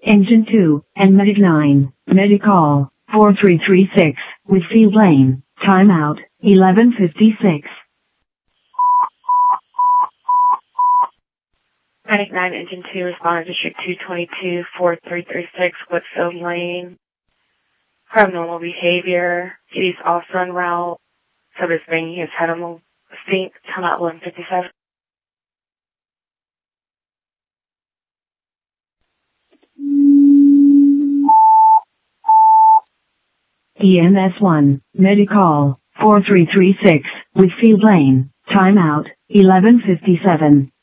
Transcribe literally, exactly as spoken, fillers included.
Engine two, and Medic nine, Medical, four three three six, Whitfield Lane, timeout, eleven fifty-six. Medic nine, Engine two, responded to District two twenty-two, four three three six, Whitfield Lane. Abnormal behavior. He's off run route. Subject bringing his head on the seat. Timeout eleven fifty-seven. E M S one, Medical, four three three six, Whitfield Lane, timeout, eleven fifty-seven.